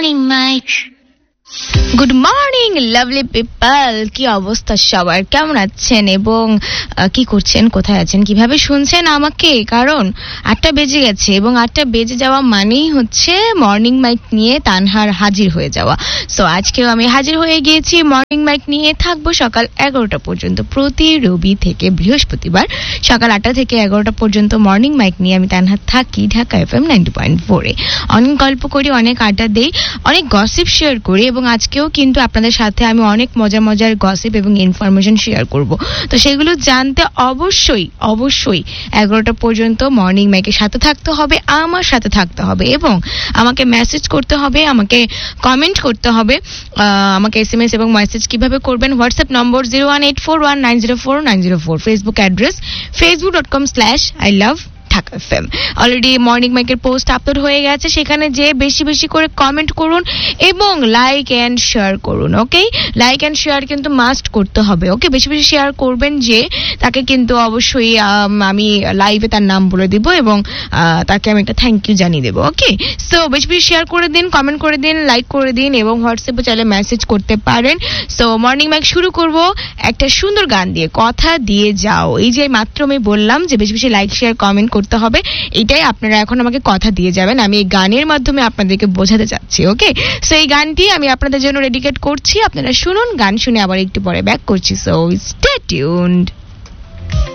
morning, Mike. Good morning lovely people, কি অবস্থা সবার, কেমন আছেন এবং কি করছেন, কোথায় আছেন, কিভাবে শুনছেন আমাকে? কারণ 8টা বেজে গেছে এবং 8টা বেজে যাওয়া মানেই হচ্ছে মর্নিং মাইক নিয়ে তানহার হাজির হয়ে যাওয়া। সো আজকেও আমি হাজির হয়ে গিয়েছি, মর্নিং মাইক নিয়ে থাকবো সকাল 11টা পর্যন্ত, প্রতি রবি থেকে বৃহস্পতিবার সকাল 8টা থেকে 11টা পর্যন্ত মর্নিং মাইক নিয়ে আমি তানহা থাকি ঢাকা FM 90.4-এ। অনেক গল্প করি, অনেক আড্ডা দেই, অনেক গসিপ শেয়ার করি এবং আজকেও কিন্তু আপনাদের সাথে আমি অনেক মজার গসিপ এবং ইনফরমেশন শেয়ার করব। তো সেগুলো জানতে অবশ্যই 11টা পর্যন্ত মর্নিং মাইকের সাথে থাকতে হবে, আমার সাথে থাকতে হবে এবং আমাকে মেসেজ করতে হবে, আমাকে কমেন্ট করতে হবে। আমাকে SMS এবং মেসেজ কিভাবে করবেন? হোয়াটসঅ্যাপ নম্বর 01841904904, Facebook address facebook.com/I love Dhaka FM। Already morning মাইকের পোস্ট আপলোড হয়ে গেছে, সেখানে যে বেশি করে কমেন্ট করুন এবং লাইক এন্ড শেয়ার করুন। ওকে, লাইক এন্ড শেয়ার কিন্তু মাস্ট করতে হবে। ওকে, বেশি শেয়ার করবেন, যে তাকে কিন্তু অবশ্যই আমি লাইভে তার নাম বলে দিব এবং তাকে আমি একটা থ্যাংক ইউ জানিয়ে দেবো। ওকে, সো বেশি শেয়ার করে দিন, কমেন্ট করে দিন, লাইক করে দিন এবং হোয়াটসঅ্যাপে চাইলে মেসেজ করতে পারেন। সো মর্নিং মাইক শুরু করব একটা সুন্দর গান দিয়ে, কথা দিয়ে যাও। এই যে মাত্র আমি বললাম যে বেশি লাইক শেয়ার কমেন্ট করতে হবে, এটাই আপনারা এখন আমাকে কথা দিয়ে যাবেন, আমি এই গানের মাধ্যমে আপনাদেরকে বোঝাতে চাচ্ছি। ওকে, সো এই গানটি আমি আপনাদের জন্য ডেডিকেট করছি, আপনারা শুনুন, গান শুনে আবার একটু পরে ব্যাক করছি। So stay tuned.